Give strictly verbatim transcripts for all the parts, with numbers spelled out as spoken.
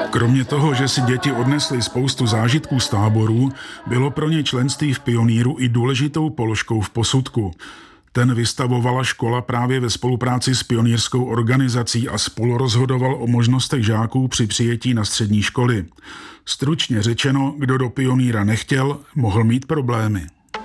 Kromě toho, že si děti odnesly spoustu zážitků z táborů, bylo pro ně členství v Pionýru i důležitou položkou v posudku. Ten vystavovala škola právě ve spolupráci s pionýrskou organizací a spolurozhodoval o možnostech žáků při přijetí na střední školy. Stručně řečeno, kdo do Pionýra nechtěl, mohl mít problémy.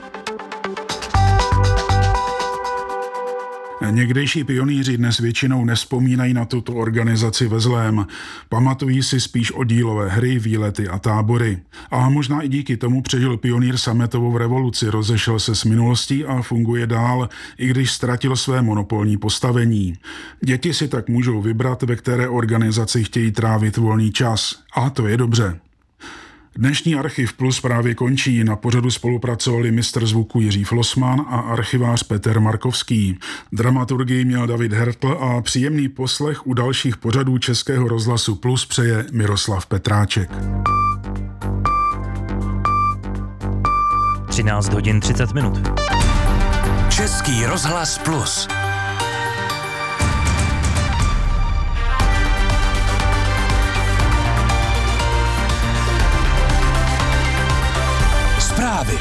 Někdejší pionýři dnes většinou nevzpomínají na tuto organizaci ve zlém. Pamatují si spíš oddílové hry, výlety a tábory. A možná i díky tomu přežil pionýr sametovou revoluci, rozešel se s minulostí a funguje dál, i když ztratil své monopolní postavení. Děti si tak můžou vybrat, ve které organizaci chtějí trávit volný čas. A to je dobře. Dnešní Archiv Plus právě končí. Na pořadu spolupracovali mistr zvuku Jiří Flossmann a archivář Petr Markovský. Dramaturgii měl David Hertl a příjemný poslech u dalších pořadů Českého rozhlasu Plus přeje Miroslav Petráček. třináct hodin třicet minut. Český rozhlas Plus. Zprávy.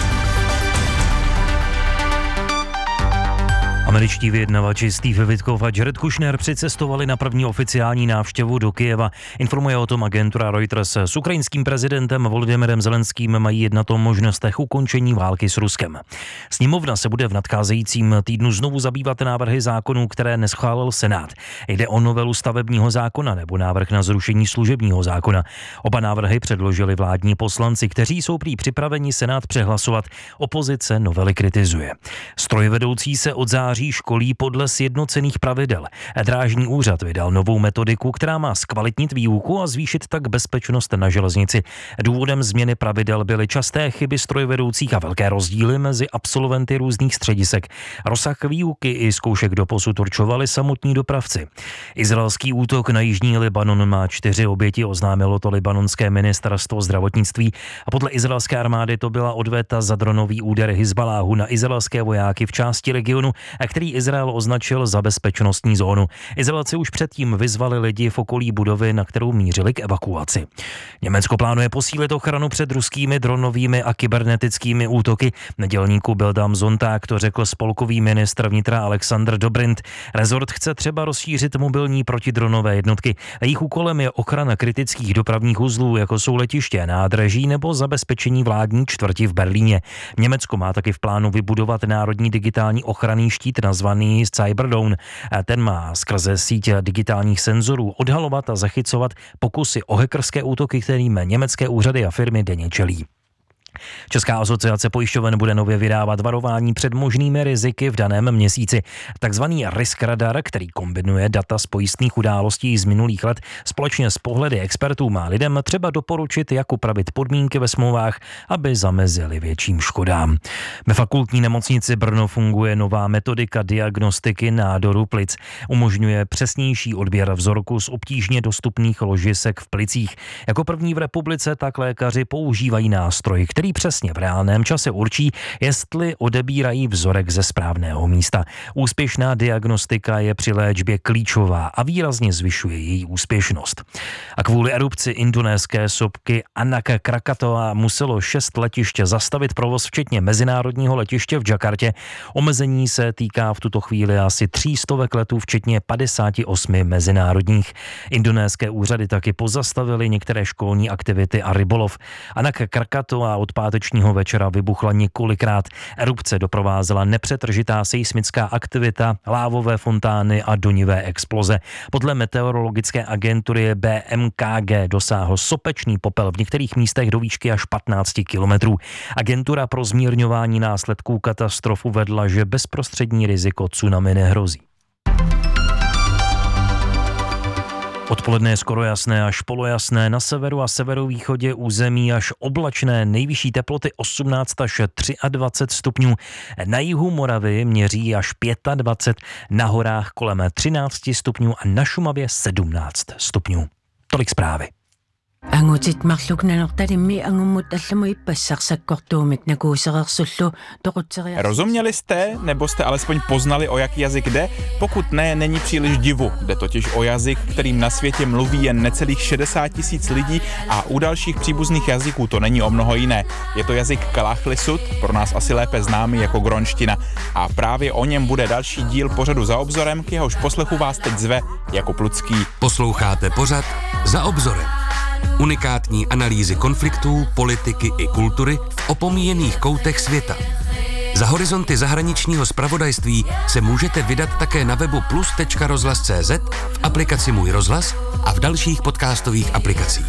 Američtí vyjednavači Steve Witkoff a Jared Kushner přicestovali na první oficiální návštěvu do Kyjeva. Informuje o tom agentura Reuters. S ukrajinským prezidentem Volodymyrem Zelenským mají jednat o možnostech ukončení války s Ruskem. Sněmovna se bude v nadcházejícím týdnu znovu zabývat návrhy zákonů, které neschválil Senát. Jde o novelu stavebního zákona nebo návrh na zrušení služebního zákona. Oba návrhy předložili vládní poslanci, kteří jsou prý připraveni Senát přehlasovat. Opozice novely kritizuje. Strojvedoucí se od září školí podle sjednocených pravidel. Drážní úřad vydal novou metodiku, která má zkvalitnit výuku a zvýšit tak bezpečnost na železnici. Důvodem změny pravidel byly časté chyby strojvedoucích a velké rozdíly mezi absolventy různých středisek. Rozsah výuky i zkoušek doposud určovali samotní dopravci. Izraelský útok na jižní Libanon má čtyři oběti, oznámilo to libanonské ministerstvo zdravotnictví a podle izraelské armády to byla odveta za dronový úder Hizbaláhu na izraelské vojáky v části regionu, který Izrael označil za bezpečnostní zónu. Izraelci už předtím vyzvali lidi v okolí budovy, na kterou mířili k evakuaci. Německo plánuje posílit ochranu před ruskými dronovými a kybernetickými útoky. Nedělníku Bildam Sonntag to řekl spolkový ministr vnitra Alexander Dobrindt. Rezort chce třeba rozšířit mobilní protidronové jednotky. Jejich úkolem je ochrana kritických dopravních uzlů, jako jsou letiště, nádraží nebo zabezpečení vládní čtvrti v Berlíně. Německo má taky v plánu vybudovat národní digitální ochranný štít nazvaný Cyberdome. Ten má skrze síť digitálních senzorů odhalovat a zachycovat pokusy o hackerské útoky, kterým německé úřady a firmy denně čelí. Česká asociace pojišťoven bude nově vydávat varování před možnými riziky v daném měsíci. Takzvaný risk radar, který kombinuje data z pojistných událostí z minulých let, společně s pohledy expertů má lidem třeba doporučit, jak upravit podmínky ve smlouvách, aby zamezili větším škodám. Ve fakultní nemocnici Brno funguje nová metodika diagnostiky nádoru plic. Umožňuje přesnější odběr vzorku z obtížně dostupných ložisek v plicích. Jako první v republice tak lékaři používají nástroj, který který přesně v reálném čase určí, jestli odebírají vzorek ze správného místa. Úspěšná diagnostika je při léčbě klíčová a výrazně zvyšuje její úspěšnost. A kvůli erupci indonéské sopky Anak Krakatoa muselo šest letiště zastavit provoz, včetně mezinárodního letiště v Jakartě. Omezení se týká v tuto chvíli asi tří stovek letů, včetně padesáti osmi mezinárodních. Indonéské úřady taky pozastavily některé školní aktivity a rybolov. Anak Krakatoa od pátečního večera vybuchla několikrát. Erupce doprovázela nepřetržitá seismická aktivita, lávové fontány a donivé exploze. Podle meteorologické agentury B M K G dosáhl sopečný popel v některých místech do výšky až patnáct kilometrů. Agentura pro zmírňování následků katastrof uvedla, že bezprostřední riziko tsunami nehrozí. Odpoledne je skoro jasné až polojasné, na severu a severovýchodě území až oblačné, nejvyšší teploty osmnáct až dvacet tři stupňů. Na jihu Moravy měří až dvacet pět, na horách kolem třináct stupňů a na Šumavě sedmnáct stupňů. Tolik zprávy. Ангутит марлукнанерталимми ангуммут алламу иппассарсаккортуумит накуусеқерсуллу тоқутсериар. Rozuměli jste, nebo jste alespoň poznali, o jaký jazyk jde? Pokud ne, není příliš divu. Jde totiž o jazyk, kterým na světě mluví jen necelých šedesát tisíc lidí a u dalších příbuzných jazyků to není o mnoho jiné. Je to jazyk kalaallisut, pro nás asi lépe známý jako grónština. A právě o něm bude další díl pořadu Za obzorem, k jehož poslechu vás teď zve Jakub Lucký. Posloucháte pořad Za obzorem. Unikátní analýzy konfliktů, politiky i kultury v opomíjených koutech světa. Za horizonty zahraničního zpravodajství se můžete vydat také na webu plus tečka rozhlas tečka cé zet, v aplikaci Můj rozhlas a v dalších podcastových aplikacích.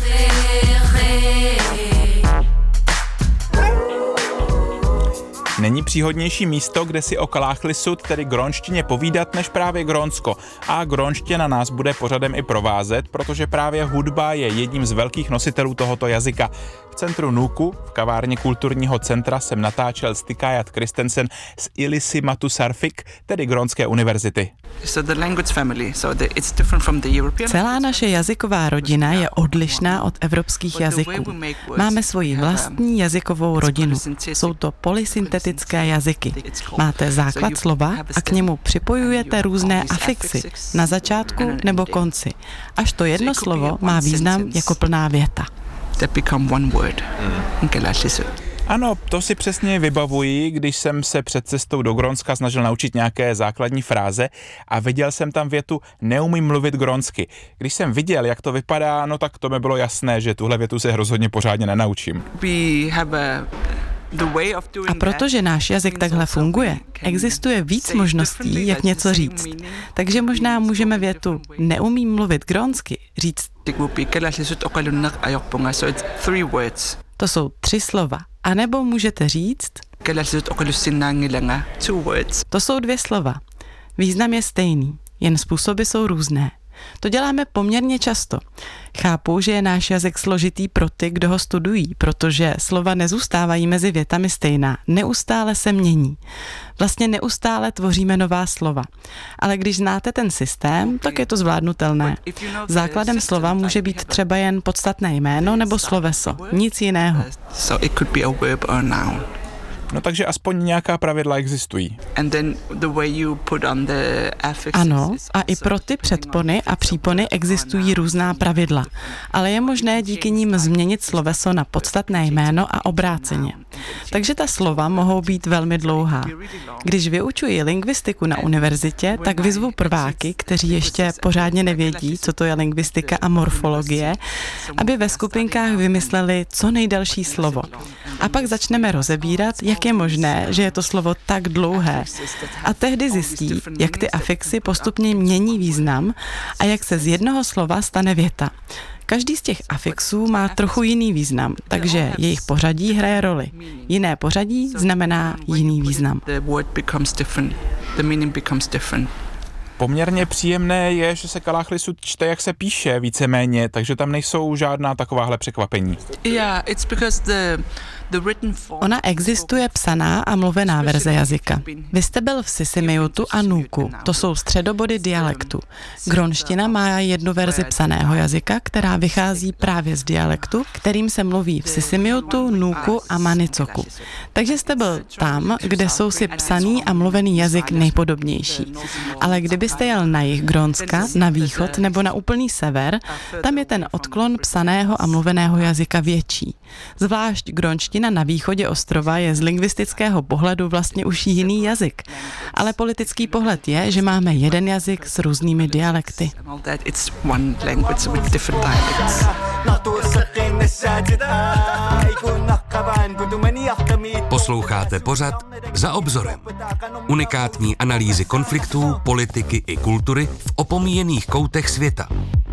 Není příhodnější místo, kde si o kalaallisut, tedy grónštině, povídat, než právě Grónsko. A grónština nás bude pořadem i provázet, protože právě hudba je jedním z velkých nositelů tohoto jazyka. V centru Nuuku, v kavárně kulturního centra, jsem natáčel s Tikayat Kristensen z Ilisi Matu-Sarfik, tedy Grónské univerzity. Celá naše jazyková rodina je odlišná od evropských jazyků. Máme svoji vlastní jazykovou rodinu. Jsou to polysyntetické jazyky. Máte základ slova a k němu připojujete různé afixy na začátku nebo konci, až to jedno slovo má význam jako plná věta. Ano, to si přesně vybavuji, když jsem se před cestou do Grónska snažil naučit nějaké základní fráze a viděl jsem tam větu neumím mluvit grónsky. Když jsem viděl, jak to vypadá, no tak to mi bylo jasné, že tuhle větu se rozhodně pořádně nenaučím. A protože náš jazyk takhle funguje, existuje víc možností, jak něco říct. Takže možná můžeme větu neumím mluvit grónsky říct. To jsou tři slova. A nebo můžete říct, to jsou dvě slova. Význam je stejný, jen způsoby jsou různé. To děláme poměrně často. Chápu, že je náš jazyk složitý pro ty, kdo ho studují, protože slova nezůstávají mezi větami stejná, neustále se mění. Vlastně neustále tvoříme nová slova. Ale když znáte ten systém, tak je to zvládnutelné. Základem slova může být třeba jen podstatné jméno nebo sloveso, nic jiného. No takže aspoň nějaká pravidla existují. Ano, a i pro ty předpony a přípony existují různá pravidla, ale je možné díky nim změnit sloveso na podstatné jméno a obráceně. Takže ta slova mohou být velmi dlouhá. Když vyučuji lingvistiku na univerzitě, tak vyzvu prváky, kteří ještě pořádně nevědí, co to je lingvistika a morfologie, aby ve skupinkách vymysleli co nejdelší slovo. A pak začneme rozebírat, jak je možné, že je to slovo tak dlouhé. A tehdy zjistí, jak ty afixy postupně mění význam a jak se z jednoho slova stane věta. Každý z těch afixů má trochu jiný význam, takže jejich pořadí hraje roli. Jiné pořadí znamená jiný význam. Poměrně příjemné je, že se kalaallisut čte, jak se píše, víceméně, takže tam nejsou žádná takováhle překvapení. Ona existuje psaná a mluvená verze jazyka. Vy jste byl v Sisimiutu a Nuuku, to jsou středobody dialektu. Grónština má jednu verzi psaného jazyka, která vychází právě z dialektu, kterým se mluví v Sisimiutu, Nuuku a Manicoku. Takže jste byl tam, kde jsou si psaný a mluvený jazyk nejpodobnější. Ale kdybyste jel na jih Grónska, na východ nebo na úplný sever, tam je ten odklon psaného a mluveného jazyka větší. Zvlášť grónština na východě ostrova je z lingvistického pohledu vlastně už jiný jazyk. Ale politický pohled je, že máme jeden jazyk s různými dialekty. Posloucháte pořad Za obzorem. Unikátní analýzy konfliktů, politiky i kultury v opomíjených koutech světa.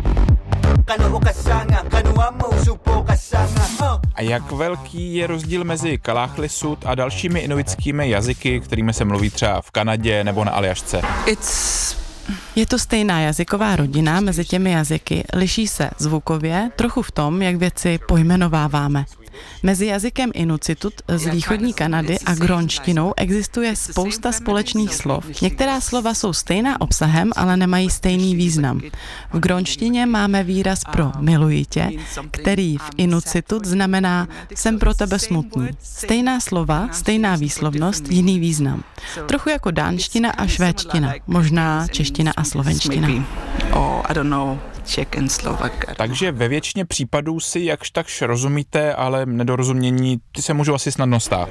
A jak velký je rozdíl mezi kalaallisut a dalšími inuitskými jazyky, kterými se mluví třeba v Kanadě nebo na Aljašce? Je to stejná jazyková rodina mezi těmi jazyky, liší se zvukově, trochu v tom, jak věci pojmenováváme. Mezi jazykem Inuktitut z východní Kanady a grónštinou existuje spousta společných slov. Některá slova jsou stejná obsahem, ale nemají stejný význam. V grónštině máme výraz pro miluji tě, který v Inuktitut znamená jsem pro tebe smutný. Stejná slova, stejná výslovnost, jiný význam. Trochu jako dánština a švédština, možná čeština a slovenština. Takže ve většině případů si jakž takž rozumíte, ale nedorozumění ty se můžou asi snadno stát.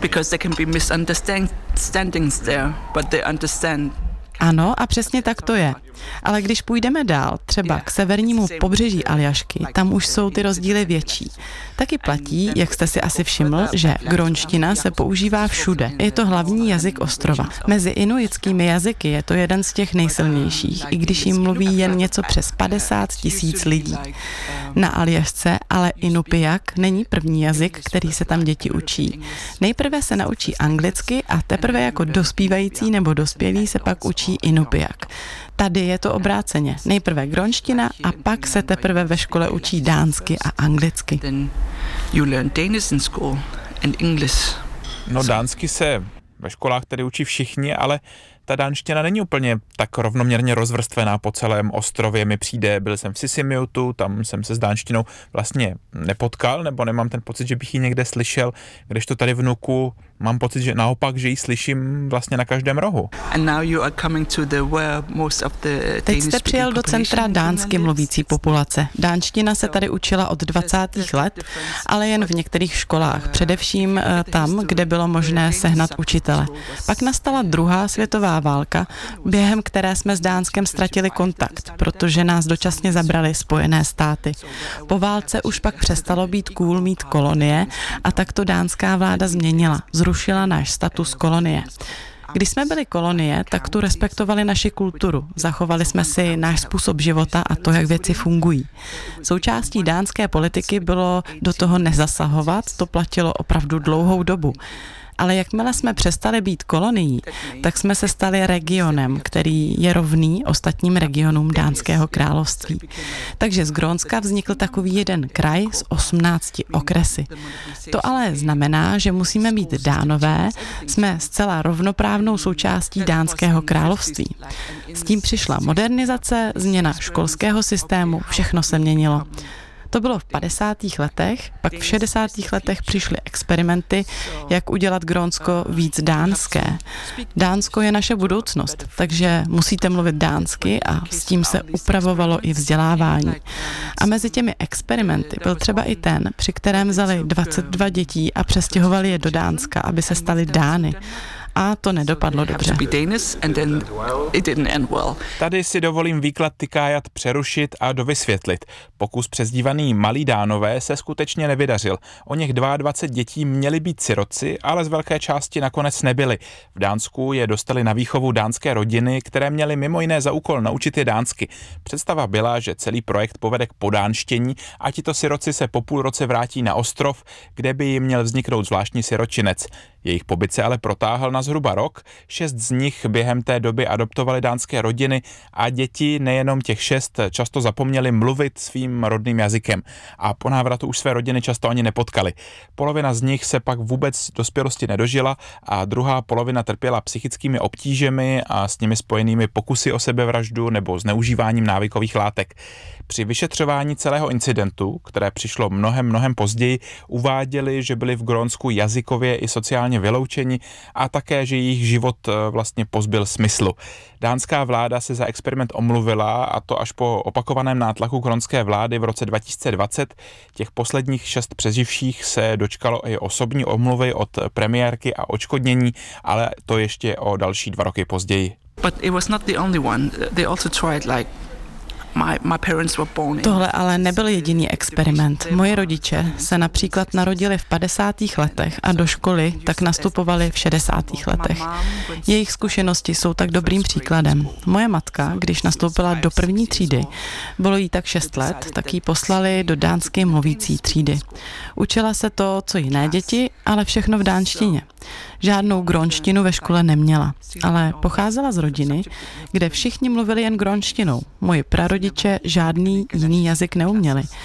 Ano, a přesně tak to je. Ale když půjdeme dál, třeba k severnímu pobřeží Aljašky, tam už jsou ty rozdíly větší. Taky platí, jak jste si asi všiml, že grónština se používá všude. Je to hlavní jazyk ostrova. Mezi inuitskými jazyky je to jeden z těch nejsilnějších, i když jim mluví jen něco přes padesát tisíc lidí. Na Aljašce ale inupiaq není první jazyk, který se tam děti učí. Nejprve se naučí anglicky a teprve jako dospívající nebo dospělí se pak učí inupiaq. Tady je to obráceně. Nejprve grónština a pak se teprve ve škole učí dánsky a anglicky. No dánsky se ve školách tedy učí všichni, ale ta dánština není úplně tak rovnoměrně rozvrstvená po celém ostrově. Mi přijde, byl jsem v Sisimiutu, tam jsem se s dánštinou vlastně nepotkal, nebo nemám ten pocit, že bych ji někde slyšel, kdežto tady v Nuku mám pocit, že naopak, že ji slyším vlastně na každém rohu. Teď jste přijel do centra dánsky mluvící populace. Dánština se tady učila od dvacátých let, ale jen v některých školách, především tam, kde bylo možné sehnat učitele. Pak nastala druhá světová válka, během které jsme s Dánskem ztratili kontakt, protože nás dočasně zabrali Spojené státy. Po válce už pak přestalo být cool mít kolonie a tak to dánská vláda změnila. Zrušila náš status kolonie. Když jsme byli kolonie, tak tu respektovali naši kulturu. Zachovali jsme si náš způsob života a to, jak věci fungují. Součástí dánské politiky bylo do toho nezasahovat, to platilo opravdu dlouhou dobu. Ale jakmile jsme přestali být kolonií, tak jsme se stali regionem, který je rovný ostatním regionům Dánského království. Takže z Grónska vznikl takový jeden kraj s osmnácti okresy. To ale znamená, že musíme být Dánové, jsme zcela rovnoprávnou součástí Dánského království. S tím přišla modernizace, změna školského systému, všechno se měnilo. To bylo v padesátých letech, pak v šedesátých letech přišly experimenty, jak udělat Grónsko víc dánské. Dánsko je naše budoucnost, takže musíte mluvit dánsky a s tím se upravovalo i vzdělávání. A mezi těmi experimenty byl třeba i ten, při kterém vzali dvacet dva dětí a přestěhovali je do Dánska, aby se stali Dány. A to nedopadlo dobře. Tady si dovolím výklad Tykajat přerušit a dovysvětlit. Pokus přezdívaný Malí Dánové se skutečně nevydařil. O něch dvacet dva dětí měli být sirotci, ale z velké části nakonec nebyli. V Dánsku je dostali na výchovu dánské rodiny, které měly mimo jiné za úkol naučit je dánsky. Představa byla, že celý projekt povede k podánštění a tito sirotci se po půl roce vrátí na ostrov, kde by jim měl vzniknout zvláštní siročinec. Jejich pobyt se ale protáhl na zhruba rok, šest z nich během té doby adoptovali dánské rodiny a děti, nejenom těch šest, často zapomněli mluvit svým rodným jazykem a po návratu už své rodiny často ani nepotkali. Polovina z nich se pak vůbec dospělosti nedožila a druhá polovina trpěla psychickými obtížemi a s nimi spojenými pokusy o sebevraždu nebo zneužíváním návykových látek. Při vyšetřování celého incidentu, které přišlo mnohem, mnohem později, uváděli, že byli v Grónsku jazykově i sociálně vyloučeni a také, že jejich život vlastně pozbyl smyslu. Dánská vláda se za experiment omluvila a to až po opakovaném nátlaku grónské vlády v roce dva tisíce dvacet. Těch posledních šest přeživších se dočkalo i osobní omluvy od premiérky a odškodnění, ale to ještě o další dva roky později. But it was not the only one. They also tried like My, my parents were born in... Tohle ale nebyl jediný experiment. Moje rodiče se například narodili v padesátých letech a do školy tak nastupovali v šedesátých letech. Jejich zkušenosti jsou tak dobrým příkladem. Moje matka, když nastoupila do první třídy, bylo jí tak šest let, tak ji poslali do dánské mluvící třídy. Učila se to, co jiné děti, ale všechno v dánštině. Žádnou grónštinu ve škole neměla, ale pocházela z rodiny, kde všichni mluvili jen grónštinou. Moji prarodiče žádný jiný jazyk neuměli.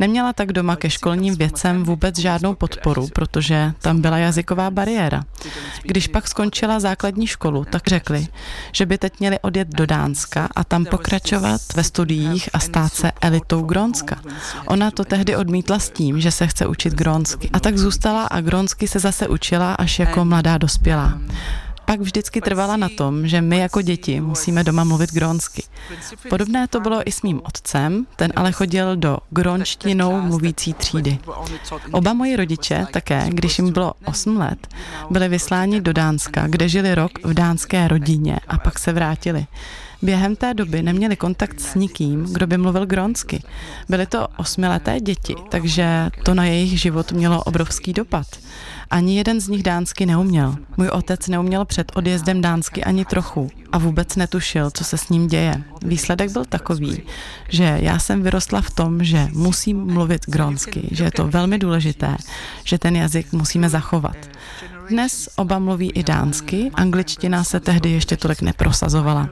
Neměla tak doma ke školním věcem vůbec žádnou podporu, protože tam byla jazyková bariéra. Když pak skončila základní školu, tak řekli, že by teď měli odjet do Dánska a tam pokračovat ve studiích a stát se elitou Grónska. Ona to tehdy odmítla s tím, že se chce učit grónsky. A tak zůstala a grónsky se zase učila až jako mladá dospělá. Pak vždycky trvala na tom, že my jako děti musíme doma mluvit grónsky. Podobné to bylo i s mým otcem, ten ale chodil do grónštinou mluvící třídy. Oba moji rodiče také, když jim bylo osm let, byli vysláni do Dánska, kde žili rok v dánské rodině a pak se vrátili. Během té doby neměli kontakt s nikým, kdo by mluvil grónsky. Byly to osmileté děti, takže to na jejich život mělo obrovský dopad. Ani jeden z nich dánsky neuměl. Můj otec neuměl před odjezdem dánsky ani trochu a vůbec netušil, co se s ním děje. Výsledek byl takový, že já jsem vyrostla v tom, že musím mluvit grónsky, že je to velmi důležité, že ten jazyk musíme zachovat. Dnes oba mluví i dánsky, angličtina se tehdy ještě tolik neprosazovala.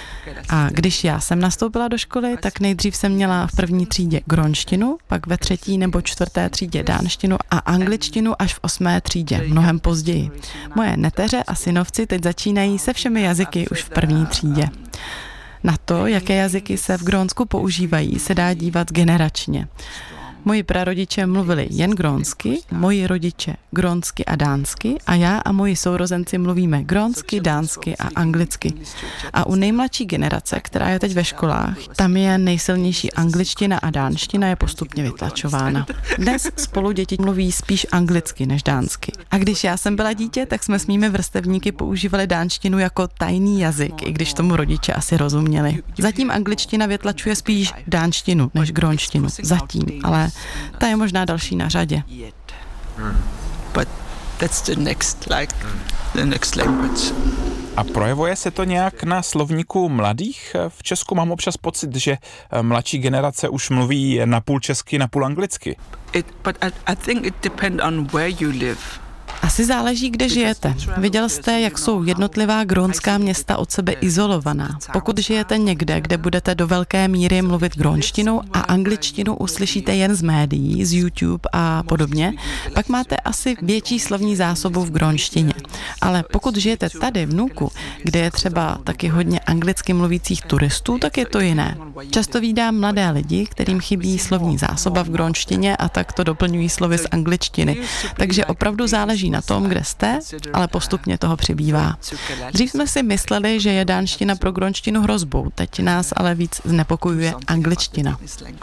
A když já jsem nastoupila do školy, tak nejdřív jsem měla v první třídě grónštinu, pak ve třetí nebo čtvrté třídě dánštinu a angličtinu až v osmé třídě, mnohem později. Moje neteře a synovci teď začínají se všemi jazyky už v první třídě. Na to, jaké jazyky se v Grónsku používají, se dá dívat generačně. Moji prarodiče mluvili jen grónsky, moji rodiče grónsky a dánsky a já a moji sourozenci mluvíme grónsky, dánsky a anglicky. A u nejmladší generace, která je teď ve školách, tam je nejsilnější angličtina a dánština je postupně vytlačována. Dnes spolu děti mluví spíš anglicky než dánsky. A když já jsem byla dítě, tak jsme s mými vrstevníky používali dánštinu jako tajný jazyk, i když tomu rodiče asi rozuměli. Zatím angličtina vytlačuje spíš dánštinu než grónštinu. Zatím, ale ta je možná další na řadě. But that's the next, like, the next language. A projevuje se to nějak na slovníku mladých? V Česku mám občas pocit, že mladší generace už mluví napůl česky, napůl anglicky. It, but I, I think it depends on where you live. Asi záleží, kde žijete. Viděl jste, jak jsou jednotlivá grónská města od sebe izolovaná. Pokud žijete někde, kde budete do velké míry mluvit grónštinou a angličtinu uslyšíte jen z médií, z YouTube a podobně, pak máte asi větší slovní zásobu v grónštině. Ale pokud žijete tady v Nuuku, kde je třeba taky hodně anglicky mluvících turistů, tak je to jiné. Často vídám mladé lidi, kterým chybí slovní zásoba v grónštině a tak to doplňují slovy z angličtiny. Takže opravdu záleží na tom, kde jste, ale postupně toho přibývá. Dřív jsme si mysleli, že je dánština pro grónštinu hrozbou, teď nás ale víc znepokojuje angličtina.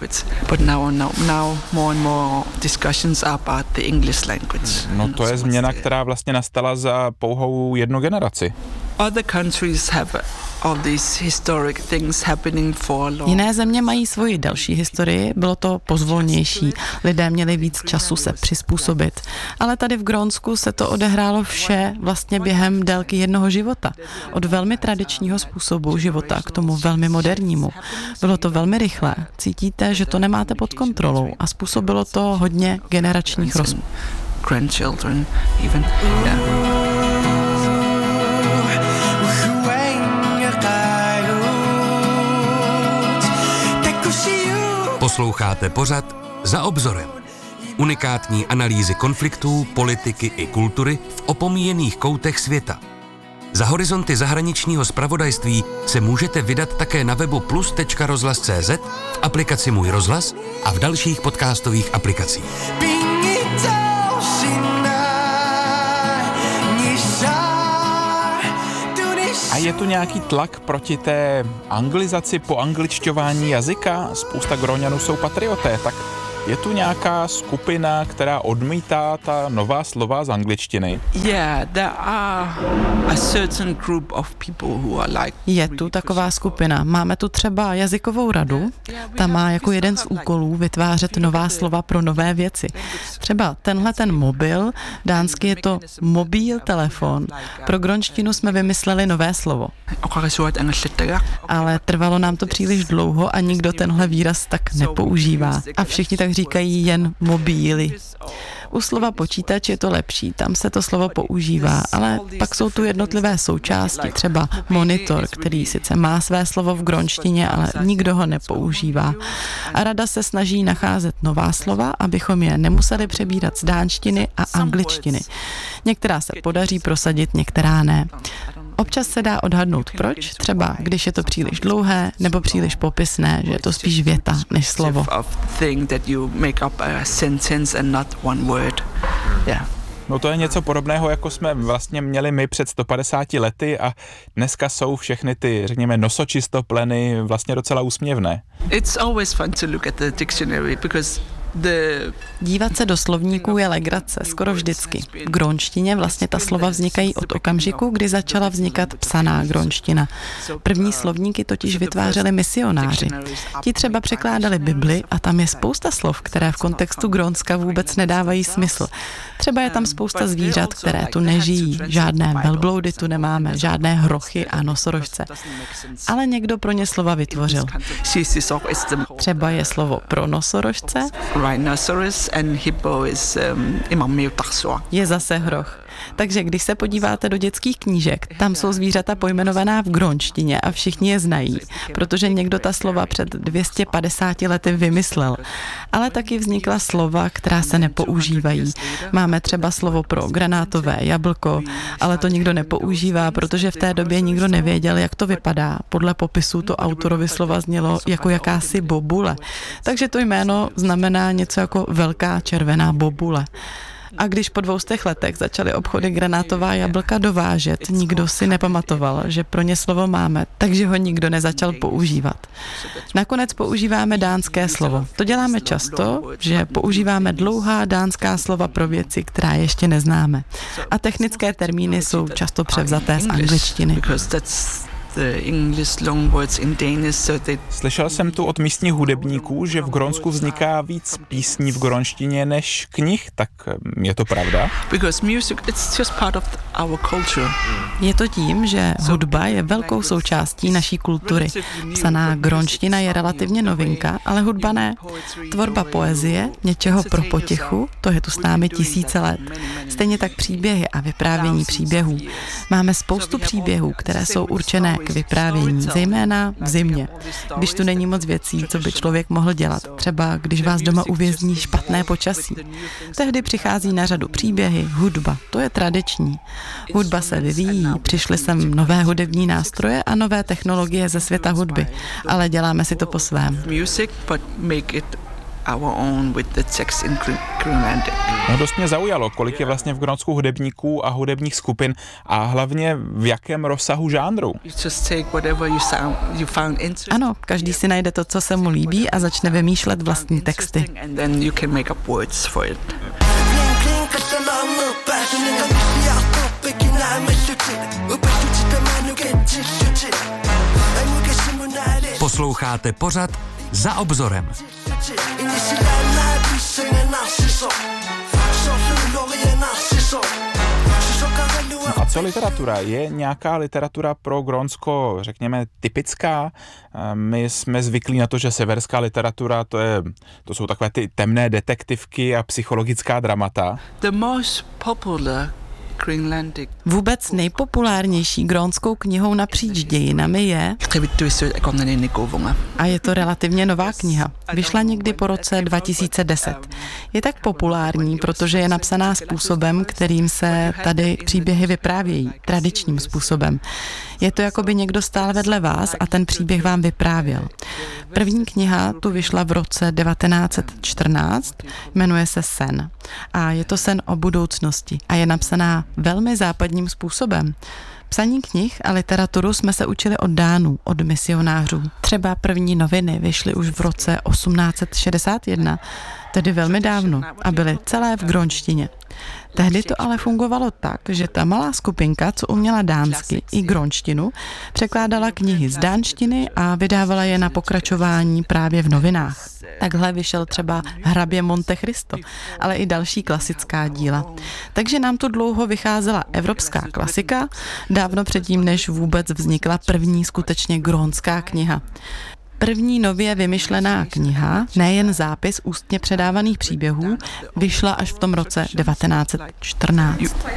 No to je změna, která vlastně nastala za pouhou jednu generaci. Other countries have all these historic things happening for long. Jiné země mají svoji další historii, bylo to pozvolnější, lidé měli víc času se přizpůsobit, ale tady v Grónsku se to odehrálo vše vlastně během délky jednoho života. Od velmi tradičního způsobu života k tomu velmi modernímu. Bylo to velmi rychlé, cítíte, že to nemáte pod kontrolou a způsobilo to hodně generačních rozporů. Grandchildren even, yeah. Posloucháte pořad Za obzorem. Unikátní analýzy konfliktů, politiky i kultury v opomíjených koutech světa. Za horizonty zahraničního zpravodajství se můžete vydat také na webu plus tečka rozhlas tečka cé zet, v aplikaci Můj rozhlas a v dalších podcastových aplikacích. A je tu nějaký tlak proti té anglizaci, poangličťování jazyka? Spousta Gróňanů jsou patrioté, tak je tu nějaká skupina, která odmítá ta nová slova z angličtiny? Yeah, there are a certain group of people who are like... Je tu taková skupina. Máme tu třeba jazykovou radu. Ta má jako jeden z úkolů vytvářet nová slova pro nové věci. Třeba tenhle ten mobil, dánsky je to mobil telefon. Pro grónštinu jsme vymysleli nové slovo. Ale trvalo nám to příliš dlouho a nikdo tenhle výraz tak nepoužívá. A všichni tak říkají jen mobíly. U slova počítač je to lepší, tam se to slovo používá, ale pak jsou tu jednotlivé součásti, třeba monitor, který sice má své slovo v grónštině, ale nikdo ho nepoužívá. A rada se snaží nacházet nová slova, abychom je nemuseli přebírat z dánštiny a angličtiny. Některá se podaří prosadit, některá ne. Občas se dá odhadnout proč, třeba když je to příliš dlouhé nebo příliš popisné, že je to spíš věta než slovo. No to je něco podobného, jako jsme vlastně měli my před sto padesáti lety a dneska jsou všechny ty, řekněme, nosočistopleny vlastně docela úsměvné. It's always fun to look at the dictionary because The... Dívat se do slovníků je legrace, skoro vždycky. V grónštině vlastně ta slova vznikají od okamžiku, kdy začala vznikat psaná grónština. První slovníky totiž vytvářeli misionáři. Ti třeba překládali Bibli a tam je spousta slov, které v kontextu Grónska vůbec nedávají smysl. Třeba je tam spousta zvířat, které tu nežijí. Žádné velbloudy tu nemáme, žádné hrochy a nosorožce. Ale někdo pro ně slova vytvořil. Třeba je slovo pro nosorožce, rhinoceros and hippo is um, je zase hroch. Takže když se podíváte do dětských knížek, tam jsou zvířata pojmenovaná v grónštině a všichni je znají, protože někdo ta slova před dvě stě padesáti lety vymyslel. Ale taky vznikla slova, která se nepoužívají. Máme třeba slovo pro granátové jablko, ale to nikdo nepoužívá, protože v té době nikdo nevěděl, jak to vypadá. Podle popisu to autorovi slova znělo jako jakási bobule. Takže to jméno znamená něco jako velká červená bobule. A když po dvoustech letech začaly obchody granátová jablka dovážet, nikdo si nepamatoval, že pro ně slovo máme, takže ho nikdo nezačal používat. Nakonec používáme dánské slovo. To děláme často, že používáme dlouhá dánská slova pro věci, která ještě neznáme. A technické termíny jsou často převzaté z angličtiny. Slyšel jsem tu od místních hudebníků, že v Grónsku vzniká víc písní v grónštině než knih, tak je to pravda? Je to tím, že hudba je velkou součástí naší kultury. Psaná grónština je relativně novinka, ale hudba ne. Tvorba poezie, něčeho pro potichu, to je tu s námi tisíce let. Stejně tak příběhy a vyprávění příběhů. Máme spoustu příběhů, které jsou určené k vyprávění, zejména v zimě, když tu není moc věcí, co by člověk mohl dělat, třeba když vás doma uvězní špatné počasí. Tehdy přichází na řadu příběhy, hudba, to je tradiční. Hudba se vyvíjí, přišly sem nové hudební nástroje a nové technologie ze světa hudby, ale děláme si to po svém. Our own with the text in Greenlandic. No dost mě zaujalo, kolik je vlastně v Grónsku hudebníků a hudebních skupin a hlavně v jakém rozsahu žánru. Ano, každý si najde to, co se mu líbí a začne vymýšlet vlastní texty. Posloucháte pořad Za obzorem. No a co literatura? Je nějaká literatura pro Grónsko, řekněme, typická? My jsme zvyklí na to, že severská literatura, to, je, to jsou takové ty temné detektivky a psychologická dramata. The most popular Vůbec nejpopulárnější grónskou knihou napříč dějinami je, a je to relativně nová kniha, vyšla někdy po roce dva tisíce deset. Je tak populární, protože je napsaná způsobem, kterým se tady příběhy vyprávějí, tradičním způsobem. Je to, jako by někdo stál vedle vás a ten příběh vám vyprávěl. První kniha tu vyšla v roce devatenáct set čtrnáct, jmenuje se Sen. A je to sen o budoucnosti a je napsaná velmi západním způsobem. Psaní knih a literaturu jsme se učili od Dánů, od misionářů. Třeba první noviny vyšly už v roce osmnáct set šedesát jedna, tedy velmi dávno, a byly celé v grónštině. Tehdy to ale fungovalo tak, že ta malá skupinka, co uměla dánsky i grónštinu, překládala knihy z dánštiny a vydávala je na pokračování právě v novinách. Takhle vyšel třeba Hrabě Monte Cristo, ale i další klasická díla. Takže nám tu dlouho vycházela evropská klasika, dávno předtím, než vůbec vznikla první skutečně grónská kniha. První nově vymyšlená kniha, nejen zápis ústně předávaných příběhů, vyšla až v tom roce devatenáct set čtrnáct.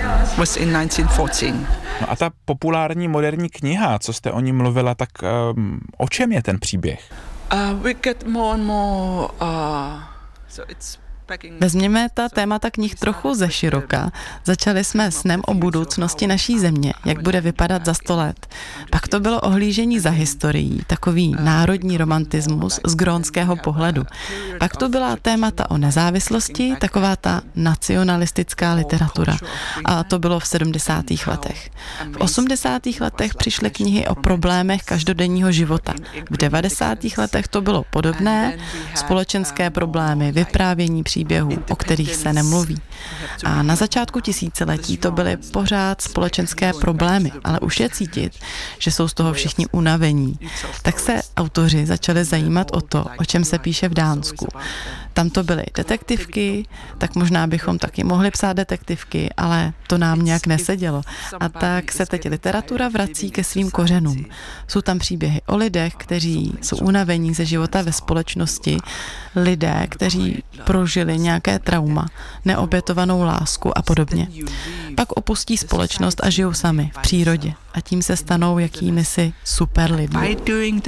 No a ta populární moderní kniha, co jste o ní mluvila, tak um, o čem je ten příběh? Uh, we get more and more, uh, so it's Vezměme ta témata knih trochu ze široka. Začali jsme snem o budoucnosti naší země, jak bude vypadat za sto let. Pak to bylo ohlížení za historií, takový národní romantismus z grónského pohledu. Pak to byla témata o nezávislosti, taková ta nacionalistická literatura. A to bylo v sedmdesátých letech. V osmdesátých letech přišly knihy o problémech každodenního života. V devadesátých letech to bylo podobné, společenské problémy, vyprávění příběhů, o kterých se nemluví. A na začátku tisíciletí to byly pořád společenské problémy, ale už je cítit, že jsou z toho všichni unavení. Tak se autoři začali zajímat o to, o čem se píše v Dánsku. Tam to byly detektivky, tak možná bychom taky mohli psát detektivky, ale to nám nějak nesedělo. A tak se teď literatura vrací ke svým kořenům. Jsou tam příběhy o lidech, kteří jsou unavení ze života ve společnosti, lidé, kteří prožili nějaké trauma, neobětovanou lásku a podobně. Pak opustí společnost a žijou sami v přírodě a tím se stanou jakýmisi super lidmi.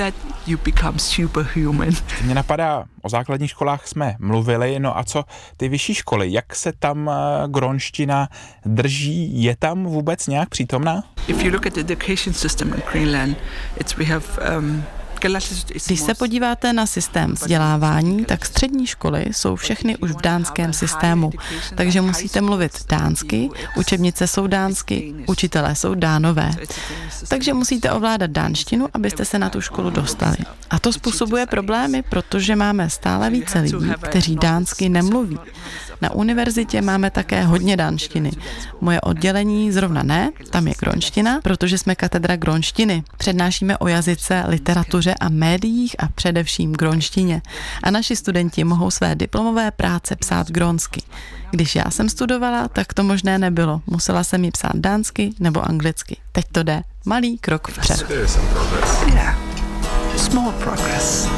Mně napadá, o základních školách jsme mluvili, no a co ty vyšší školy, jak se tam grónština drží, je tam vůbec nějak přítomná? If you look at the education system in Greenland, it's we have um, Když se podíváte na systém vzdělávání, tak střední školy jsou všechny už v dánském systému, takže musíte mluvit dánsky, učebnice jsou dánsky, učitelé jsou dánové. Takže musíte ovládat dánštinu, abyste se na tu školu dostali. A to způsobuje problémy, protože máme stále více lidí, kteří dánsky nemluví. Na univerzitě máme také hodně dánštiny. Moje oddělení zrovna ne, tam je grónština, protože jsme katedra grónštiny. Přednášíme o jazyce, literatuře a médiích a především grónštině. A naši studenti mohou své diplomové práce psát grónsky. Když já jsem studovala, tak to možné nebylo. Musela jsem ji psát dánsky nebo anglicky. Teď to jde. Malý krok vpřed. yeah, small progress.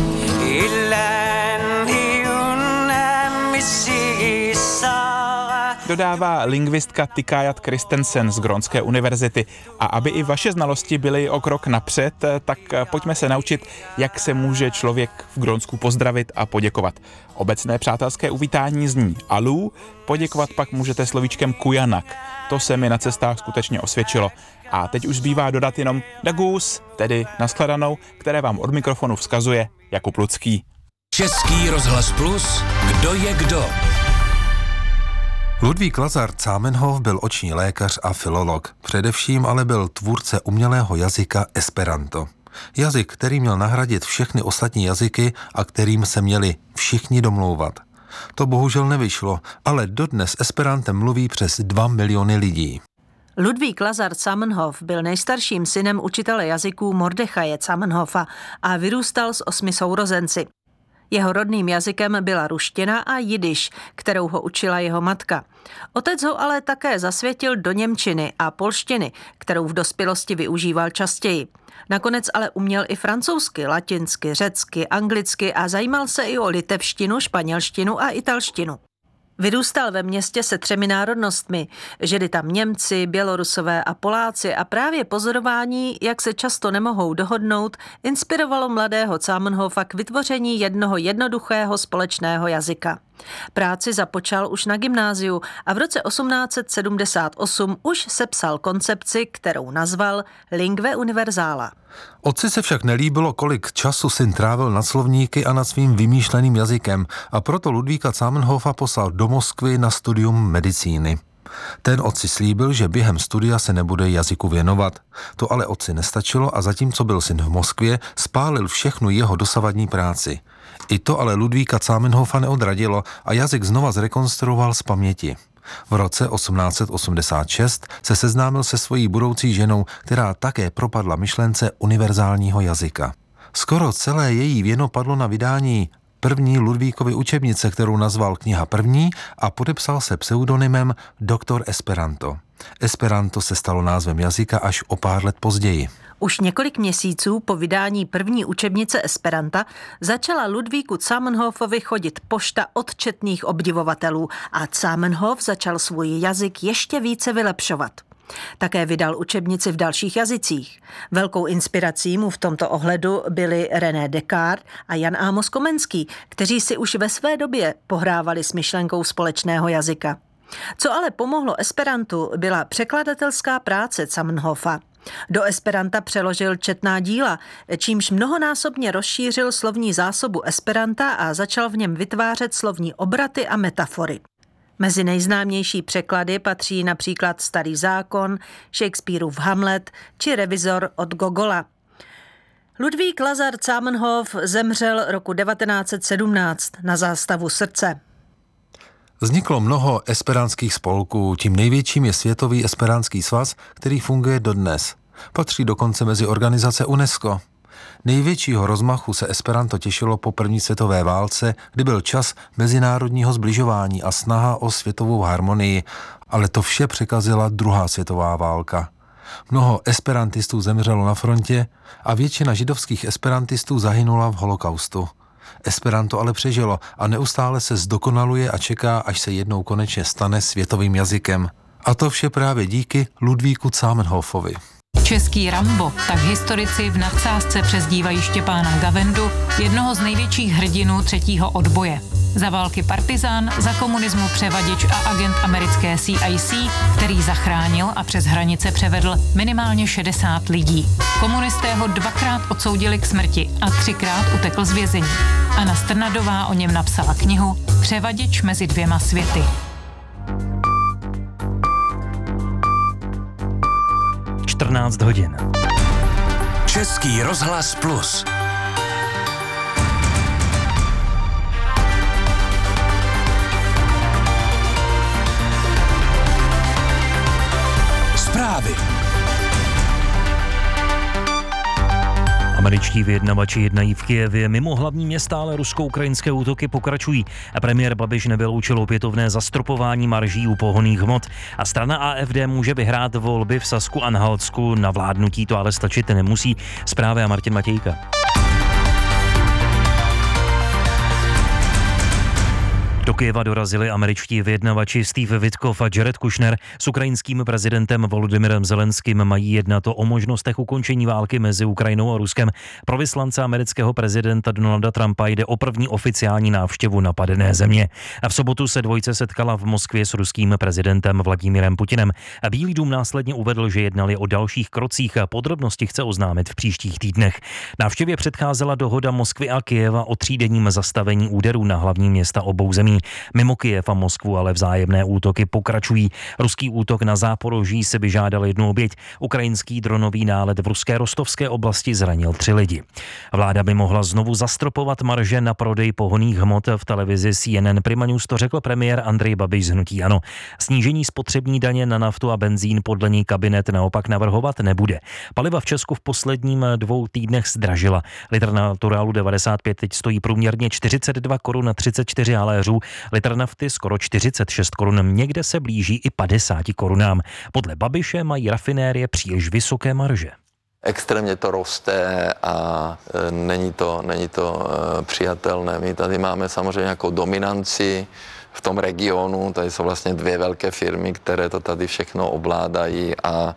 Dodává lingvistka Tikayat Kristensen z Grónské univerzity. A aby i vaše znalosti byly o krok napřed, tak pojďme se naučit, jak se může člověk v Grónsku pozdravit a poděkovat. Obecné přátelské uvítání zní alu, poděkovat pak můžete slovíčkem kujanak. To se mi na cestách skutečně osvědčilo. A teď už zbývá dodat jenom dagus, tedy nashledanou, které vám od mikrofonu vzkazuje Jakub Lucký. Český rozhlas Plus, kdo je kdo? Ludvík Lazar Zamenhof byl oční lékař a filolog. Především ale byl tvůrce umělého jazyka Esperanto. Jazyk, který měl nahradit všechny ostatní jazyky a kterým se měli všichni domlouvat. To bohužel nevyšlo, ale dodnes Esperantem mluví přes dva miliony lidí. Ludvík Lazar Zamenhof byl nejstarším synem učitele jazyků Mordechaje Zamenhofa a vyrůstal s osmi sourozenci. Jeho rodným jazykem byla ruština a jidiš, kterou ho učila jeho matka. Otec ho ale také zasvětil do němčiny a polštiny, kterou v dospělosti využíval častěji. Nakonec ale uměl i francouzsky, latinsky, řecky, anglicky a zajímal se i o litevštinu, španělštinu a italštinu. Vyrůstal ve městě se třemi národnostmi, žili tam Němci, Bělorusové a Poláci a právě pozorování, jak se často nemohou dohodnout, inspirovalo mladého Zamenhofa k vytvoření jednoho jednoduchého společného jazyka. Práci započal už na gymnáziu a v roce osmnáct set sedmdesát osm už sepsal koncepci, kterou nazval Lingve universala. Otci se však nelíbilo, kolik času syn trávil nad slovníky a nad svým vymýšleným jazykem a proto Ludvíka Zamenhofa poslal do Moskvy na studium medicíny. Ten otci slíbil, že během studia se nebude jazyku věnovat. To ale otci nestačilo a zatímco byl syn v Moskvě, spálil všechnu jeho dosavadní práci. I to ale Ludvíka Zamenhofa neodradilo a jazyk znova zrekonstruoval z paměti. V roce osmnáct set osmdesát šest se seznámil se svojí budoucí ženou, která také propadla myšlence univerzálního jazyka. Skoro celé její věno padlo na vydání první Ludvíkovy učebnice, kterou nazval Kniha první a podepsal se pseudonymem Doktor Esperanto. Esperanto se stalo názvem jazyka až o pár let později. Už několik měsíců po vydání první učebnice Esperanta začala Ludvíku Zamenhofovi chodit pošta od četných obdivovatelů a Zamenhof začal svůj jazyk ještě více vylepšovat. Také vydal učebnici v dalších jazycích. Velkou inspirací mu v tomto ohledu byli René Descartes a Jan Amos Komenský, kteří si už ve své době pohrávali s myšlenkou společného jazyka. Co ale pomohlo Esperantu, byla překladatelská práce Zamenhofa. Do Esperanta přeložil četná díla, čímž mnohonásobně rozšířil slovní zásobu Esperanta a začal v něm vytvářet slovní obraty a metafory. Mezi nejznámější překlady patří například Starý zákon, Shakespeareův Hamlet či Revizor od Gogola. Ludvík Lazar Zamenhof zemřel roku devatenáct set sedmnáct na zástavu srdce. Vzniklo mnoho esperantských spolků, tím největším je Světový esperantský svaz, který funguje dodnes. Patří dokonce mezi organizace UNESCO. Největšího rozmachu se Esperanto těšilo po první světové válce, kdy byl čas mezinárodního sbližování a snaha o světovou harmonii, ale to vše překazila druhá světová válka. Mnoho esperantistů zemřelo na frontě a většina židovských esperantistů zahynula v holokaustu. Esperanto ale přežilo a neustále se zdokonaluje a čeká, až se jednou konečně stane světovým jazykem. A to vše právě díky Ludvíku Zamenhofovi. Český Rambo, tak historici v nadsázce přezdívají Štěpána Gavendu, jednoho z největších hrdinů třetího odboje. Za války partizán, za komunismu převaděč a agent americké C I C, který zachránil a přes hranice převedl minimálně šedesát lidí. Komunisté ho dvakrát odsoudili k smrti a třikrát utekl z vězení. Anna Strnadová o něm napsala knihu Převaděč mezi dvěma světy. čtrnáct hodin. Český rozhlas plus. Zprávy. Američtí vyjednavači jednají v Kyjevě. Mimo hlavní města ale rusko-ukrajinské útoky pokračují. A premiér Babiš nevyloučil opětovné zastropování marží u pohonných hmot. A strana A F D může vyhrát volby v Sasku-Anhaltsku. Na vládnutí to ale stačit nemusí. Zprávy a Martin Matějka. Do Kyjeva dorazili američtí vyjednavači Steve Witkoff a Jared Kushner. S ukrajinským prezidentem Volodymyrem Zelenským mají jednat o možnostech ukončení války mezi Ukrajinou a Ruskem. Pro vyslance amerického prezidenta Donalda Trumpa jde o první oficiální návštěvu napadené země. A v sobotu se dvojice setkala v Moskvě s ruským prezidentem Vladimírem Putinem. A Bílý dům následně uvedl, že jednali o dalších krocích a podrobnosti chce oznámit v příštích týdnech. Návštěvě předcházela dohoda Moskvy a Kyjeva o třídenním zastavení úderů na hlavní města obou zemí. Mimo Kyjev a Moskvu ale vzájemné útoky pokračují. Ruský útok na Záporoží si vyžádal jednu oběť. Ukrajinský dronový nálet v ruské rostovské oblasti zranil tři lidi. Vláda by mohla znovu zastropovat marže na prodej pohonných hmot. V televizi C N N Prima News to řekl premiér Andrej Babiš z hnutí ANO. Snížení spotřební daně na naftu a benzín podle ní kabinet naopak navrhovat nebude. Paliva v Česku v posledním dvou týdnech zdražila. Litr naturálu devadesát pět teď stojí průměrně čtyřicet dva korun a třicet čtyři haléřů. Litr nafty skoro čtyřicet šest korun, někde se blíží i padesát korunám. Podle Babiše mají rafinérie příliš vysoké marže. Extrémně to roste a e, není to, není to e, přijatelné. My tady máme samozřejmě nějakou dominanci v tom regionu, tady jsou vlastně dvě velké firmy, které to tady všechno ovládají a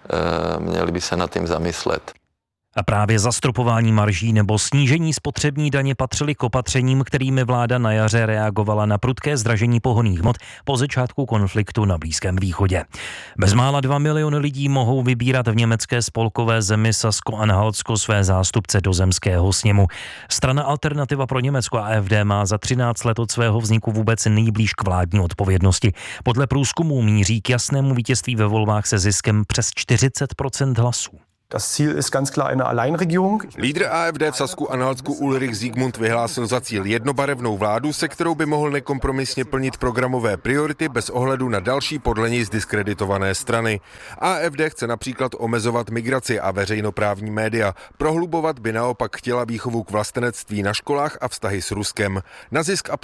e, měli by se nad tím zamyslet. A právě zastropování marží nebo snížení spotřební daně patřily k opatřením, kterými vláda na jaře reagovala na prudké zdražení pohonných hmot po začátku konfliktu na Blízkém východě. Bezmála dva miliony lidí mohou vybírat v německé spolkové zemi Sasko-Anhaltsko své zástupce do zemského sněmu. Strana Alternativa pro Německo A F D má za třináct let od svého vzniku vůbec nejblíž k vládní odpovědnosti. Podle průzkumů míří k jasnému vítězství ve volbách se ziskem přes čtyřicet procent hlasů. Das Ziel ist ganz klar eine Alleinregierung. Lídr A F D v Sasku-Anhaltsku Ulrich Siegmund vyhlásil za cíl jednobarevnou vládu, se kterou by mohl nekompromisně plnit programové priority bez ohledu na další podle něj zdiskreditované strany. A F D chce například omezovat migraci a veřejnoprávní média. Prohlubovat by naopak chtěla výchovu k vlastenectví na školách a vztahy s Ruskem. Na zisk